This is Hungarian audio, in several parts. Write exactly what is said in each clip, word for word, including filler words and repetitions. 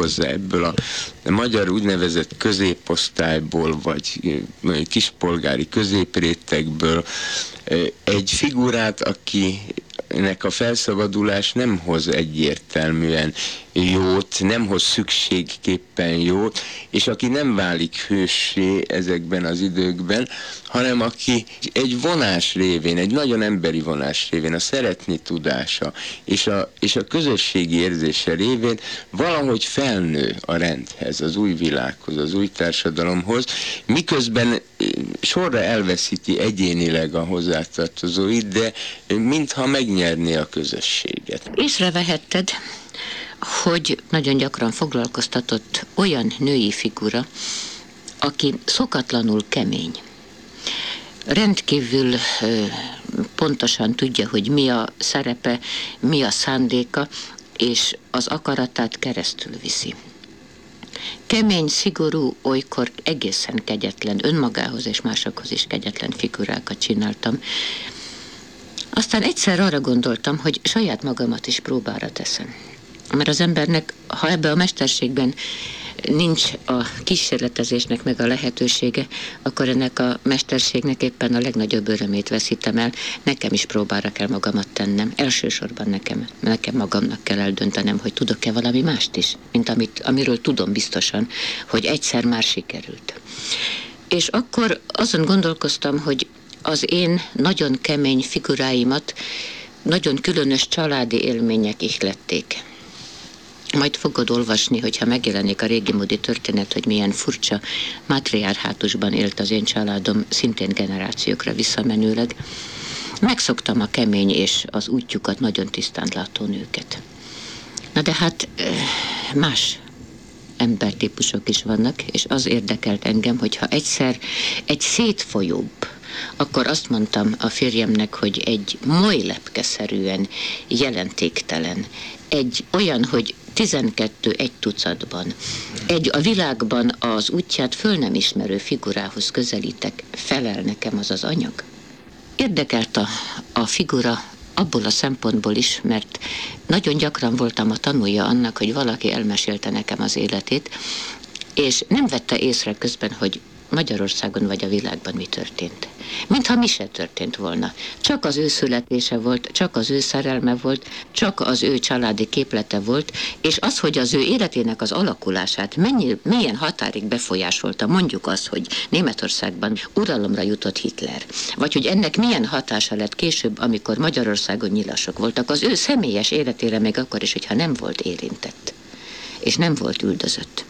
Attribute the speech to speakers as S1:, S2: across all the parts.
S1: létrehozza ebből a magyar úgynevezett középosztályból, vagy kispolgári középrétegből egy figurát, akinek a felszabadulás nem hoz egyértelműen jót, nem hoz szükségképpen jót, és aki nem válik hőssé ezekben az időkben, hanem aki egy vonás révén, egy nagyon emberi vonás révén, a szeretni tudása és a, és a közösségi érzése révén valahogy felnő a rendhez, az új világhoz, az új társadalomhoz, miközben sorra elveszíti egyénileg a hozzátartozóit, de mintha megnyerné a közösséget.
S2: Észrevehetted, hogy nagyon gyakran foglalkoztatott olyan női figura, aki szokatlanul kemény. Rendkívül ö, pontosan tudja, hogy mi a szerepe, mi a szándéka, és az akaratát keresztül viszi. Kemény, szigorú, olykor egészen kegyetlen, önmagához és másokhoz is kegyetlen figurákat csináltam. Aztán egyszer arra gondoltam, hogy saját magamat is próbára teszem. Mert az embernek, ha ebbe a mesterségben nincs a kísérletezésnek meg a lehetősége, akkor ennek a mesterségnek éppen a legnagyobb örömét veszítem el. Nekem is próbára kell magamat tennem. Elsősorban nekem, nekem magamnak kell eldöntenem, hogy tudok-e valami mást is, mint amit, amiről tudom biztosan, hogy egyszer már sikerült. És akkor azon gondolkoztam, hogy az én nagyon kemény figuráimat nagyon különös családi élmények ihlették. Majd fogod olvasni, hogyha megjelenik a régimódi történet, hogy milyen furcsa matriarhátusban élt az én családom, szintén generációkra visszamenőleg. Megszoktam a kemény és az útjukat nagyon tisztán látó nőket. Na de hát más embertípusok is vannak, és az érdekelt engem, hogyha egyszer egy szétfolyóbb, akkor azt mondtam a férjemnek, hogy egy molylepkeszerűen jelentéktelen, egy olyan, hogy tizenkettő egy tucatban, egy a világban az útját föl nem ismerő figurához közelítek, felel nekem az az anyag. Érdekelt a, a figura abból a szempontból is, mert nagyon gyakran voltam a tanúja annak, hogy valaki elmesélte nekem az életét, és nem vette észre közben, hogy Magyarországon vagy a világban mi történt. Mintha mi se történt volna. Csak az ő születése volt, csak az ő szerelme volt, csak az ő családi képlete volt, és az, hogy az ő életének az alakulását mennyi, milyen határig befolyásolta, mondjuk az, hogy Németországban uralomra jutott Hitler, vagy hogy ennek milyen hatása lett később, amikor Magyarországon nyilasok voltak, az ő személyes életére még akkor is, hogyha nem volt érintett, és nem volt üldözött.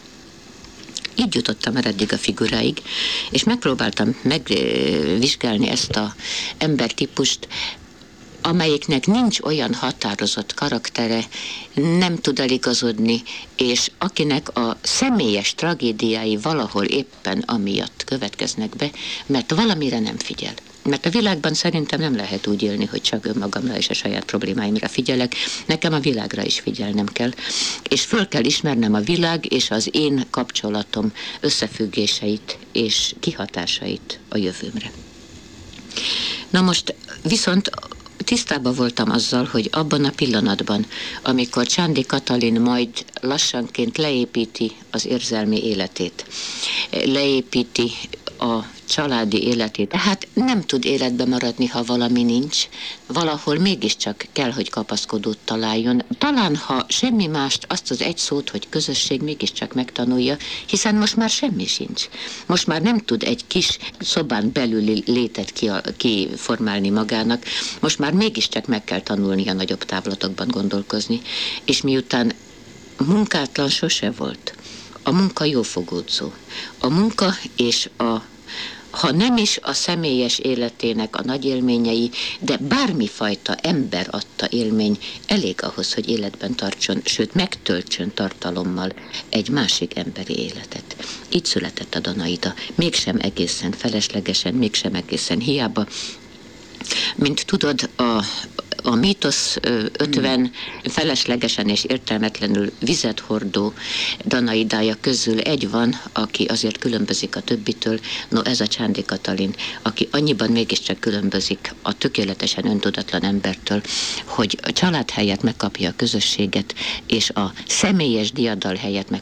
S2: Így jutottam el eddig a figuráig, és megpróbáltam megvizsgálni ezt az embertípust, amelyiknek nincs olyan határozott karaktere, nem tud eligazodni, és akinek a személyes tragédiái valahol éppen amiatt következnek be, mert valamire nem figyel. Mert a világban szerintem nem lehet úgy élni, hogy csak önmagamra és a saját problémáimra figyelek. Nekem a világra is figyelnem kell. És föl kell ismernem a világ és az én kapcsolatom összefüggéseit és kihatásait a jövőmre. Na most viszont tisztában voltam azzal, hogy abban a pillanatban, amikor Csándi Katalin majd lassanként leépíti az érzelmi életét, leépíti a családi életét. Tehát nem tud életbe maradni, ha valami nincs. Valahol mégiscsak kell, hogy kapaszkodót találjon. Talán, ha semmi mást, azt az egy szót, hogy közösség mégiscsak megtanulja, hiszen most már semmi sincs. Most már nem tud egy kis szobán belüli létet kiformálni magának. Most már mégiscsak meg kell tanulni a nagyobb távlatokban gondolkozni. És miután munkátlan sose volt, a munka jófogódzó. A munka és a ha nem is a személyes életének a nagy élményei, de bármifajta ember adta élmény elég ahhoz, hogy életben tartson, sőt megtöltsön tartalommal egy másik emberi életet. Így született a Danaida. Mégsem egészen feleslegesen, mégsem egészen hiába. Mint tudod, a A mítosz ötven feleslegesen és értelmetlenül vizet hordó Danaidája közül egy van, aki azért különbözik a többitől, no ez a Csándi Katalin, aki annyiban mégiscsak különbözik a tökéletesen öntudatlan embertől, hogy a család helyett megkapja a közösséget, és a személyes diadal helyett meg